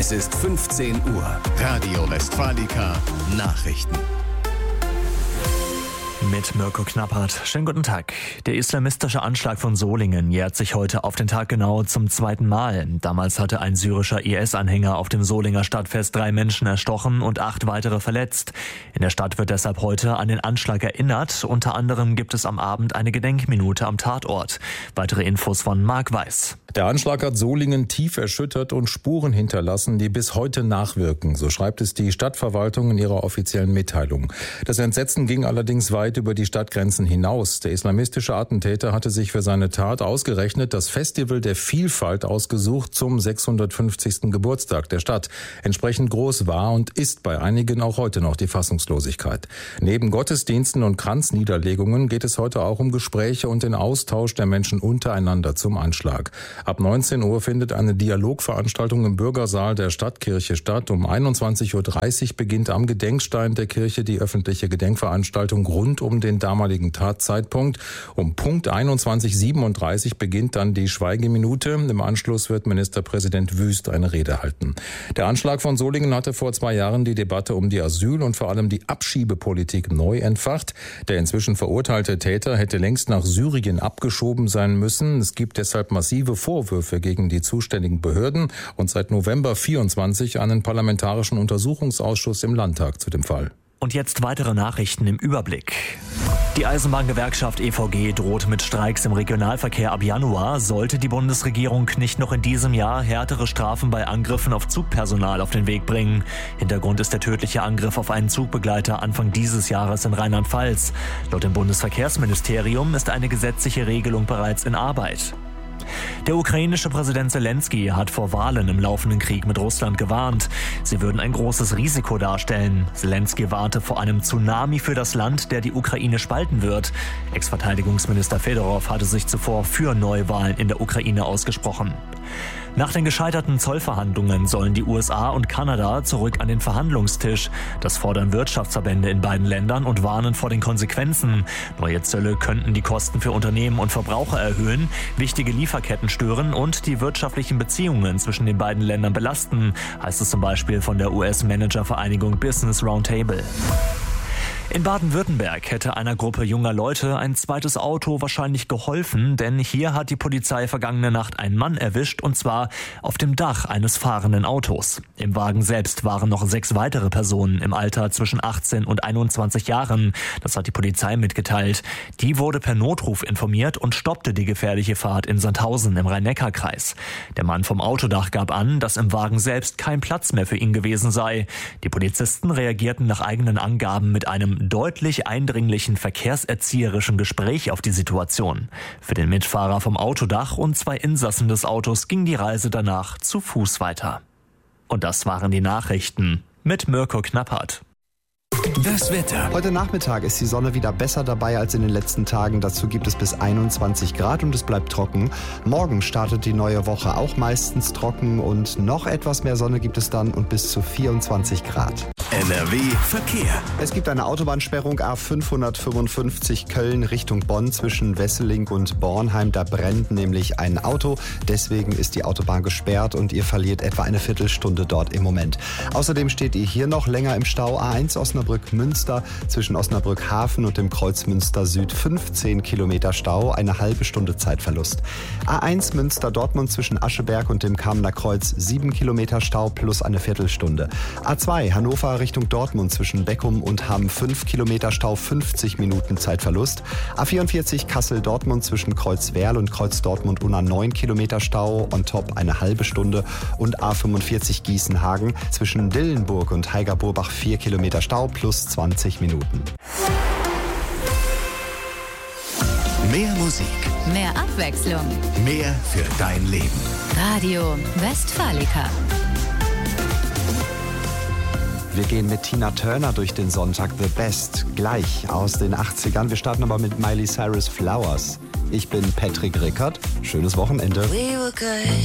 Es ist 15 Uhr. Radio Westfalica Nachrichten. Mit Mirko Knappert. Schönen guten Tag. Der islamistische Anschlag von Solingen jährt sich heute auf den Tag genau zum zweiten Mal. Damals hatte ein syrischer IS-Anhänger auf dem Solinger Stadtfest 3 Menschen erstochen und 8 weitere verletzt. In der Stadt wird deshalb heute an den Anschlag erinnert. Unter anderem gibt es am Abend eine Gedenkminute am Tatort. Weitere Infos von Marc Weiß. Der Anschlag hat Solingen tief erschüttert und Spuren hinterlassen, die bis heute nachwirken. So schreibt es die Stadtverwaltung in ihrer offiziellen Mitteilung. Das Entsetzen ging allerdings weit über die Stadtgrenzen hinaus. Der islamistische Attentäter hatte sich für seine Tat ausgerechnet das Festival der Vielfalt ausgesucht zum 650. Geburtstag der Stadt. Entsprechend groß war und ist bei einigen auch heute noch die Fassungslosigkeit. Neben Gottesdiensten und Kranzniederlegungen geht es heute auch um Gespräche und den Austausch der Menschen untereinander zum Anschlag. Ab 19 Uhr findet eine Dialogveranstaltung im Bürgersaal der Stadtkirche statt. Um 21.30 Uhr beginnt am Gedenkstein der Kirche die öffentliche Gedenkveranstaltung rund um den damaligen Tatzeitpunkt. Um Punkt 21.37 Uhr beginnt dann die Schweigeminute. Im Anschluss wird Ministerpräsident Wüst eine Rede halten. Der Anschlag von Solingen hatte vor 2 Jahren die Debatte um die Asyl- und vor allem die Abschiebepolitik neu entfacht. Der inzwischen verurteilte Täter hätte längst nach Syrien abgeschoben sein müssen. Es gibt deshalb massive Vorwürfe gegen die zuständigen Behörden und seit November 24 einen parlamentarischen Untersuchungsausschuss im Landtag zu dem Fall. Und jetzt weitere Nachrichten im Überblick. Die Eisenbahngewerkschaft EVG droht mit Streiks im Regionalverkehr ab Januar, sollte die Bundesregierung nicht noch in diesem Jahr härtere Strafen bei Angriffen auf Zugpersonal auf den Weg bringen. Hintergrund ist der tödliche Angriff auf einen Zugbegleiter Anfang dieses Jahres in Rheinland-Pfalz. Laut dem Bundesverkehrsministerium ist eine gesetzliche Regelung bereits in Arbeit. Der ukrainische Präsident Zelensky hat vor Wahlen im laufenden Krieg mit Russland gewarnt. Sie würden ein großes Risiko darstellen. Zelensky warnte vor einem Tsunami für das Land, der die Ukraine spalten wird. Ex-Verteidigungsminister Fedorov hatte sich zuvor für Neuwahlen in der Ukraine ausgesprochen. Nach den gescheiterten Zollverhandlungen sollen die USA und Kanada zurück an den Verhandlungstisch. Das fordern Wirtschaftsverbände in beiden Ländern und warnen vor den Konsequenzen. Neue Zölle könnten die Kosten für Unternehmen und Verbraucher erhöhen, wichtige Lieferketten stören und die wirtschaftlichen Beziehungen zwischen den beiden Ländern belasten, heißt es zum Beispiel von der US-Managervereinigung Business Roundtable. In Baden-Württemberg hätte einer Gruppe junger Leute ein zweites Auto wahrscheinlich geholfen, denn hier hat die Polizei vergangene Nacht einen Mann erwischt, und zwar auf dem Dach eines fahrenden Autos. Im Wagen selbst waren noch 6 weitere Personen im Alter zwischen 18 und 21 Jahren. Das hat die Polizei mitgeteilt. Die wurde per Notruf informiert und stoppte die gefährliche Fahrt in Sandhausen im Rhein-Neckar-Kreis. Der Mann vom Autodach gab an, dass im Wagen selbst kein Platz mehr für ihn gewesen sei. Die Polizisten reagierten nach eigenen Angaben mit einem deutlich eindringlichen verkehrserzieherischen Gespräch auf die Situation. Für den Mitfahrer vom Autodach und 2 Insassen des Autos ging die Reise danach zu Fuß weiter. Und das waren die Nachrichten mit Mirko Knappert. Das Wetter. Heute Nachmittag ist die Sonne wieder besser dabei als in den letzten Tagen. Dazu gibt es bis 21 Grad und es bleibt trocken. Morgen startet die neue Woche auch meistens trocken und noch etwas mehr Sonne gibt es dann und bis zu 24 Grad. NRW Verkehr. Es gibt eine Autobahnsperrung A555 Köln Richtung Bonn zwischen Wesseling und Bornheim. Da brennt nämlich ein Auto. Deswegen ist die Autobahn gesperrt und ihr verliert etwa eine Viertelstunde dort im Moment. Außerdem steht ihr hier noch länger im Stau. A1 Osnabrück-Münster zwischen Osnabrück-Hafen und dem Kreuz Münster Süd 15 Kilometer Stau, eine halbe Stunde Zeitverlust. A1 Münster-Dortmund zwischen Ascheberg und dem Kamener Kreuz 7 Kilometer Stau plus eine Viertelstunde. A2 Hannover Richtung Dortmund zwischen Beckum und Hamm 5 Kilometer Stau, 50 Minuten Zeitverlust. A44 Kassel-Dortmund zwischen Kreuz-Werl und Kreuz-Dortmund-Unna 9 Kilometer Stau, on top eine halbe Stunde. Und A45 Gießen-Hagen zwischen Dillenburg und Heiger-Burbach 4 Kilometer Stau plus 20 Minuten. Mehr Musik. Mehr Abwechslung. Mehr für dein Leben. Radio Westfalica. Wir gehen mit Tina Turner durch den Sonntag. The Best, gleich aus den 80ern. Wir starten aber mit Miley Cyrus Flowers. Ich bin Patrick Rickert. Schönes Wochenende. We were good.